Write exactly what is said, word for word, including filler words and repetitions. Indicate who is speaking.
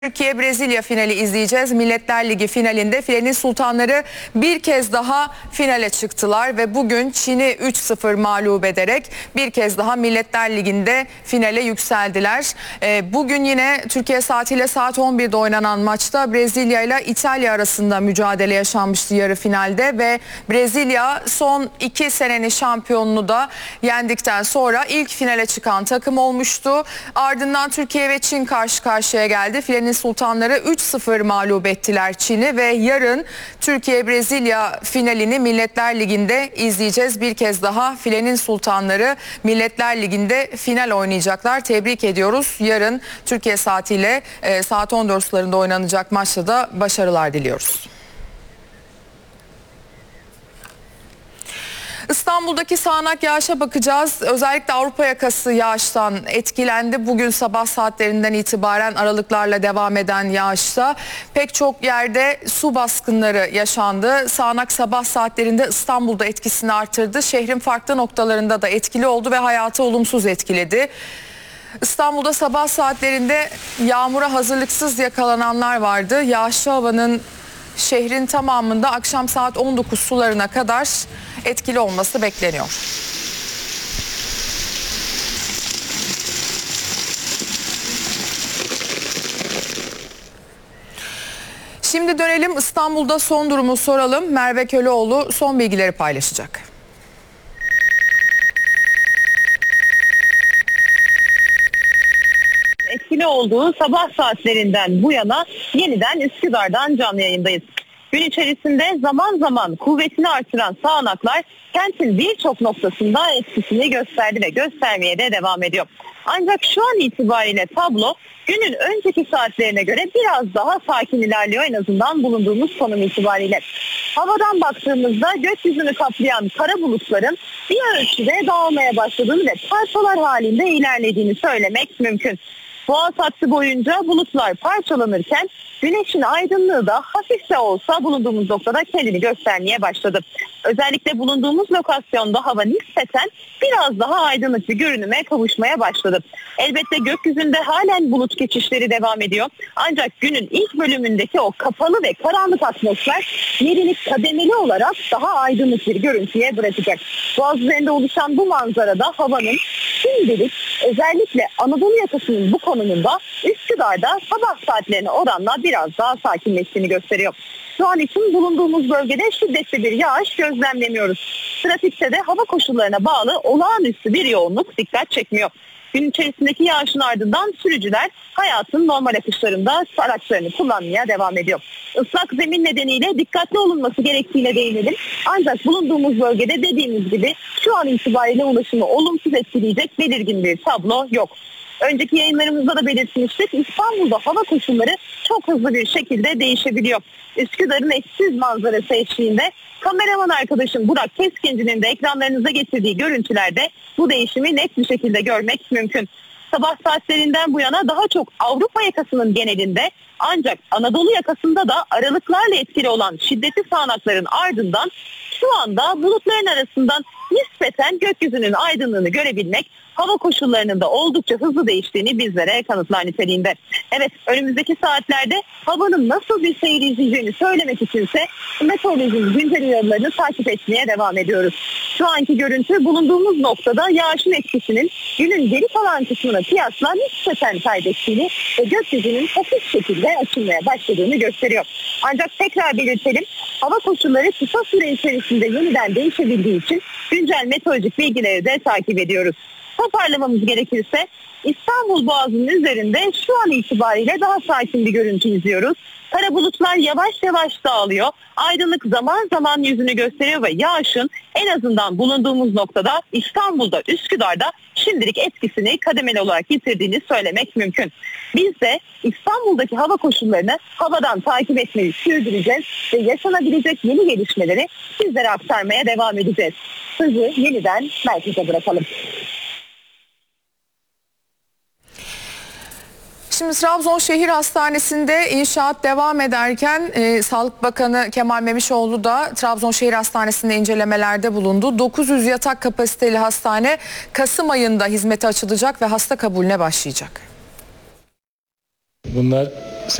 Speaker 1: Türkiye-Brezilya finali izleyeceğiz. Milletler Ligi finalinde filenin sultanları bir kez daha finale çıktılar ve bugün Çin'i üç sıfır mağlup ederek bir kez daha Milletler Ligi'nde finale yükseldiler. Bugün yine Türkiye saatiyle saat on birde oynanan maçta Brezilya ile İtalya arasında mücadele yaşanmıştı yarı finalde ve Brezilya son iki senenin şampiyonunu da yendikten sonra ilk finale çıkan takım olmuştu. Ardından Türkiye ve Çin karşı karşıya geldi. Filenin sultanları üç sıfır mağlup ettiler Çin'i ve yarın Türkiye-Brezilya finalini Milletler Ligi'nde izleyeceğiz. Bir kez daha filenin sultanları Milletler Ligi'nde final oynayacaklar. Tebrik ediyoruz. Yarın Türkiye saatiyle e, saat on dört sularında oynanacak maçta da başarılar diliyoruz. İstanbul'daki sağanak yağışa bakacağız. Özellikle Avrupa yakası yağıştan etkilendi. Bugün sabah saatlerinden itibaren aralıklarla devam eden yağışta pek çok yerde su baskınları yaşandı. Sağanak sabah saatlerinde İstanbul'da etkisini artırdı. Şehrin farklı noktalarında da etkili oldu ve hayatı olumsuz etkiledi. İstanbul'da sabah saatlerinde yağmura hazırlıksız yakalananlar vardı. Yağışlı havanın şehrin tamamında akşam saat on dokuz sularına kadar etkili olması bekleniyor. Şimdi dönelim İstanbul'da son durumu soralım. Merve Köleoğlu son bilgileri paylaşacak.
Speaker 2: Etkili olduğu sabah saatlerinden bu yana yeniden Üsküdar'dan canlı yayındayız. Gün içerisinde zaman zaman kuvvetini artıran sağanaklar kentin birçok noktasında etkisini gösterdi ve göstermeye de devam ediyor. Ancak şu an itibariyle tablo günün önceki saatlerine göre biraz daha sakin ilerliyor, en azından bulunduğumuz konum itibariyle. Havadan baktığımızda gökyüzünü kaplayan kara bulutların bir ölçüde dağılmaya başladığını ve parçalar halinde ilerlediğini söylemek mümkün. Boğaz hattı boyunca bulutlar parçalanırken güneşin aydınlığı da hafif de olsa bulunduğumuz noktada kendini göstermeye başladı. Özellikle bulunduğumuz lokasyonda hava nispeten biraz daha aydınlık bir görünüme kavuşmaya başladı. Elbette gökyüzünde halen bulut geçişleri devam ediyor. Ancak günün ilk bölümündeki o kapalı ve karanlık atmosfer yerini kademeli olarak daha aydınlık bir görüntüye bırakacak. Boğaz üzerinde oluşan bu manzarada havanın şimdilik özellikle Anadolu yakasının bu konumunda Üsküdar'da sabah saatlerine oranla biraz daha sakinleştiğini gösteriyor. Şu an için bulunduğumuz bölgede şiddetli bir yağış gözlemlemiyoruz. Trafikte de hava koşullarına bağlı olağanüstü bir yoğunluk dikkat çekmiyor. Gün içerisindeki yağışın ardından sürücüler hayatın normal akışlarında araçlarını kullanmaya devam ediyor. Islak zemin nedeniyle dikkatli olunması gerektiğine değinelim. Ancak bulunduğumuz bölgede dediğimiz gibi şu an itibariyle ulaşımı olumsuz etkileyecek belirgin bir tablo yok. Önceki yayınlarımızda da belirtmiştik. İstanbul'da hava koşulları çok hızlı bir şekilde değişebiliyor. Üsküdar'ın eşsiz manzarası eşliğinde kameraman arkadaşım Burak Keskinci'nin de ekranlarınıza getirdiği görüntülerde bu değişimi net bir şekilde görmek mümkün. Sabah saatlerinden bu yana daha çok Avrupa yakasının genelinde, ancak Anadolu yakasında da aralıklarla etkili olan şiddetli sağanakların ardından şu anda bulutların arasından nispeten gökyüzünün aydınlığını görebilmek hava koşullarının da oldukça hızlı değiştiğini bizlere kanıtlar niteliğinde. Evet, önümüzdeki saatlerde havanın nasıl bir seyir izleyeceğini söylemek içinse meteorolojinin güncel uyarılarını takip etmeye devam ediyoruz. Şu anki görüntü bulunduğumuz noktada yağışın etkisinin günün geri kalan kısmına kıyasla nispeten kaybettiğini ve gökyüzünün hafif şekilde açılmaya başladığını gösteriyor. Ancak tekrar belirtelim, hava koşulları kısa süre içerisinde yeniden değişebildiği için güncel meteorolojik bilgileri de takip ediyoruz. Toparlamamız gerekirse İstanbul Boğazı'nın üzerinde şu an itibariyle daha sakin bir görüntü izliyoruz. Kara bulutlar yavaş yavaş dağılıyor. Aydınlık zaman zaman yüzünü gösteriyor ve yağışın en azından bulunduğumuz noktada İstanbul'da, Üsküdar'da şimdilik etkisini kademeli olarak yitirdiğini söylemek mümkün. Biz de İstanbul'daki hava koşullarını havadan takip etmeyi sürdüreceğiz ve yaşanabilecek yeni gelişmeleri sizlere aktarmaya devam edeceğiz. Sözü yeniden merkeze bırakalım.
Speaker 1: Şimdi Trabzon Şehir Hastanesi'nde inşaat devam ederken e, Sağlık Bakanı Kemal Memişoğlu da Trabzon Şehir Hastanesi'nde incelemelerde bulundu. dokuz yüz yatak kapasiteli hastane Kasım ayında hizmete açılacak ve hasta kabulüne başlayacak.
Speaker 3: Bunlar